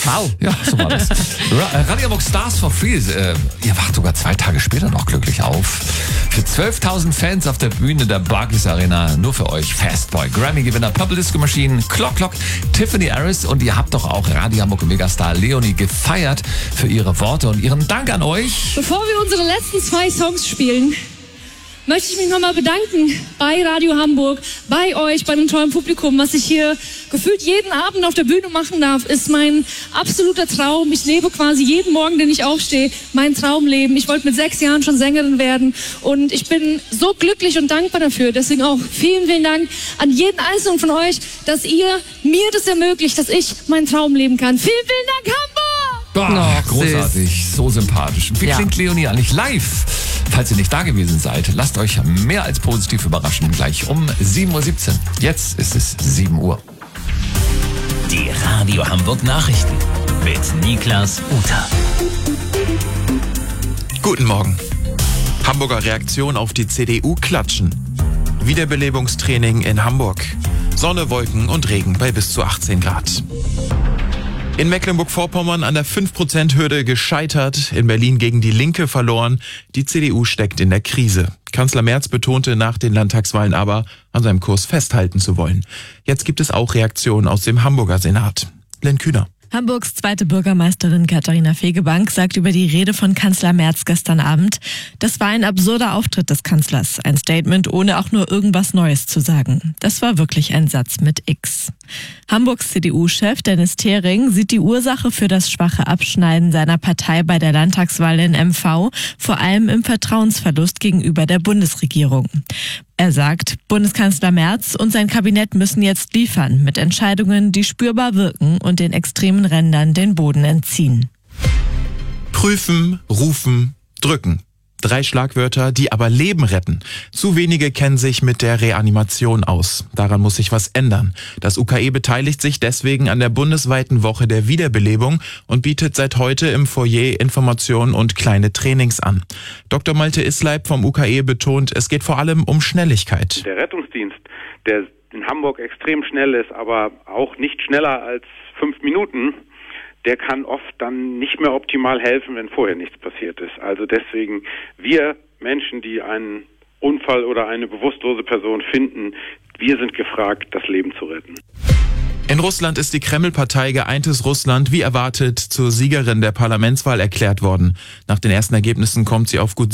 Wow. Ja, so war das. Radio Hamburg Stars for Free. Ihr wacht sogar 2 Tage später noch glücklich auf. Für 12.000 Fans auf der Bühne der Barclays Arena. Nur für euch Fastboy, Grammy-Gewinner, Purple Disco Machine, Clock, Tiffany Harris. Und ihr habt doch auch Radio Hamburg Megastar Leonie gefeiert für ihre Worte und ihren Dank an euch. Bevor wir unsere letzten 2 Songs spielen, möchte ich mich nochmal bedanken bei Radio Hamburg, bei euch, bei dem tollen Publikum. Was ich hier gefühlt jeden Abend auf der Bühne machen darf, ist mein absoluter Traum. Ich lebe quasi jeden Morgen, den ich aufstehe, mein Traumleben. Ich wollte mit 6 Jahren schon Sängerin werden und ich bin so glücklich und dankbar dafür. Deswegen auch vielen, vielen Dank an jeden Einzelnen von euch, dass ihr mir das ermöglicht, dass ich meinen Traum leben kann. Vielen, vielen Dank, Hamburg! Großartig, so sympathisch. Wie klingt Leonie eigentlich live? Falls ihr nicht da gewesen seid, lasst euch mehr als positiv überraschen. Gleich um 7.17 Uhr. Jetzt ist es 7 Uhr. Die Radio Hamburg Nachrichten mit Niklas Uta. Guten Morgen. Hamburger Reaktion auf die CDU klatschen. Wiederbelebungstraining in Hamburg. Sonne, Wolken und Regen bei bis zu 18 Grad. In Mecklenburg-Vorpommern an der 5%-Hürde gescheitert, in Berlin gegen die Linke verloren. Die CDU steckt in der Krise. Kanzler Merz betonte nach den Landtagswahlen aber, an seinem Kurs festhalten zu wollen. Jetzt gibt es auch Reaktionen aus dem Hamburger Senat. Len Kühner. Hamburgs zweite Bürgermeisterin Katharina Fegebank sagt über die Rede von Kanzler Merz gestern Abend, das war ein absurder Auftritt des Kanzlers, ein Statement, ohne auch nur irgendwas Neues zu sagen. Das war wirklich ein Satz mit X. Hamburgs CDU-Chef Dennis Thering sieht die Ursache für das schwache Abschneiden seiner Partei bei der Landtagswahl in MV vor allem im Vertrauensverlust gegenüber der Bundesregierung. Er sagt, Bundeskanzler Merz und sein Kabinett müssen jetzt liefern mit Entscheidungen, die spürbar wirken und den extremen Rändern den Boden entziehen. Prüfen, rufen, drücken. 3 Schlagwörter, die aber Leben retten. Zu wenige kennen sich mit der Reanimation aus. Daran muss sich was ändern. Das UKE beteiligt sich deswegen an der bundesweiten Woche der Wiederbelebung und bietet seit heute im Foyer Informationen und kleine Trainings an. Dr. Malte Isleib vom UKE betont, es geht vor allem um Schnelligkeit. Der Rettungsdienst, der in Hamburg extrem schnell ist, aber auch nicht schneller als 5 Minuten, der kann oft dann nicht mehr optimal helfen, wenn vorher nichts passiert ist. Also deswegen, wir Menschen, die einen Unfall oder eine bewusstlose Person finden, wir sind gefragt, das Leben zu retten. In Russland ist die Kreml-Partei Geeintes Russland wie erwartet zur Siegerin der Parlamentswahl erklärt worden. Nach den ersten Ergebnissen kommt sie auf gut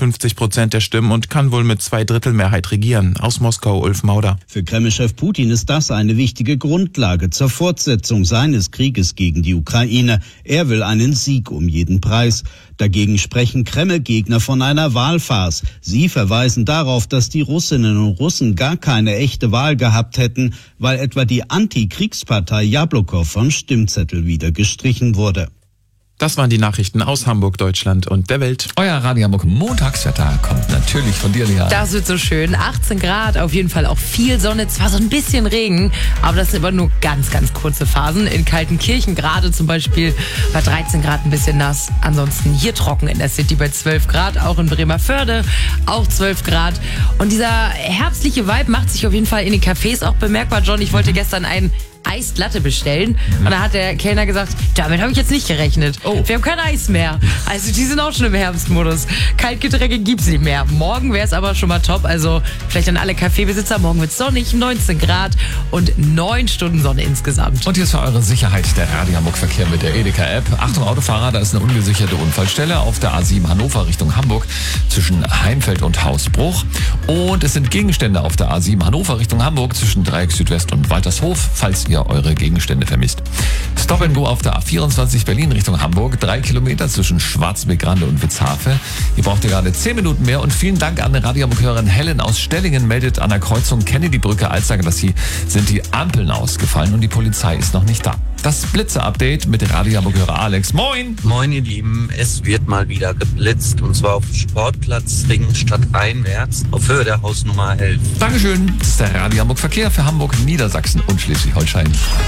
57% der Stimmen und kann wohl mit 2/3 regieren. Aus Moskau Ulf Mauder. Für Kreml-Chef Putin ist das eine wichtige Grundlage zur Fortsetzung seines Krieges gegen die Ukraine. Er will einen Sieg um jeden Preis. Dagegen sprechen Kreml-Gegner von einer Wahlfarce. Sie verweisen darauf, dass die Russinnen und Russen gar keine echte Wahl gehabt hätten, weil etwa die Antikriegspartei Jablokow vom Stimmzettel wieder gestrichen wurde. Das waren die Nachrichten aus Hamburg, Deutschland und der Welt. Euer Radio Hamburg Montagswetter kommt natürlich von dir, Lea. Das wird so schön. 18 Grad, auf jeden Fall auch viel Sonne, zwar so ein bisschen Regen, aber das sind aber nur ganz, ganz kurze Phasen. In Kaltenkirchen gerade zum Beispiel bei 13 Grad ein bisschen nass. Ansonsten hier trocken in der City bei 12 Grad, auch in Bremervörde auch 12 Grad. Und dieser herbstliche Vibe macht sich auf jeden Fall in den Cafés auch bemerkbar. John, ich wollte gestern einen Eis Latte bestellen. Und da hat der Kellner gesagt, damit habe ich jetzt nicht gerechnet. Oh. Wir haben kein Eis mehr. Also die sind auch schon im Herbstmodus. Kaltgetränke gibt's nicht mehr. Morgen wäre es aber schon mal top. Also vielleicht an alle Kaffeebesitzer, morgen wird's sonnig, 19 Grad und 9 Stunden Sonne insgesamt. Und hier ist für eure Sicherheit der Radio Hamburg Verkehr mit der Edeka-App. Achtung Autofahrer, da ist eine ungesicherte Unfallstelle auf der A7 Hannover Richtung Hamburg zwischen Heimfeld und Hausbruch. Und es sind Gegenstände auf der A7 Hannover Richtung Hamburg zwischen Dreieck Südwest und Waltershof, falls ihr eure Gegenstände vermisst. Stop and Go auf der A24 Berlin Richtung Hamburg, 3 Kilometer zwischen Schwarzbeck-Grande und Witzhafe. Ihr braucht ja gerade 10 Minuten mehr und vielen Dank an Radio Hamburg-Hörerin Helen aus Stellingen, meldet an der Kreuzung Kennedy-Brücke Alzage, dass hier sind die Ampeln ausgefallen und die Polizei ist noch nicht da. Das Blitze-Update mit Radio Hamburg-Hörer Alex. Moin! Moin ihr Lieben, es wird mal wieder geblitzt und zwar auf dem Sportplatz Ringstadt einwärts auf Höhe der Hausnummer 11. Dankeschön, das ist der Radio Hamburg Verkehr für Hamburg, Niedersachsen und Schleswig-Holstein.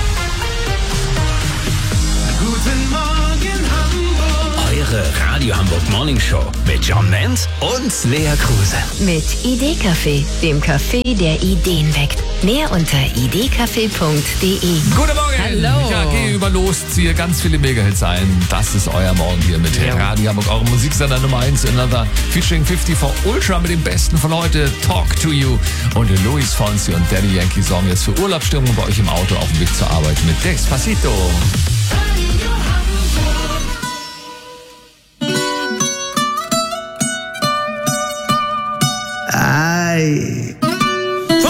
Guten Morgen Hamburg. Eure Radio Hamburg Morning Show mit John Menz und Lea Kruse. Mit Idee Café, dem Café, der Ideen weckt. Mehr unter idcafé.de. Guten Morgen. Hallo. Ja, geh über los, ziehe ganz viele Megahits ein. Das ist euer Morgen hier mit Radio Hamburg, eurem Musiksender Nummer 1, Another, featuring 54 Ultra mit dem Besten von heute, Talk to You. Und Luis Fonsi und Daddy Yankee sorgen jetzt für Urlaubsstimmung bei euch im Auto auf dem Weg zur Arbeit mit Despacito.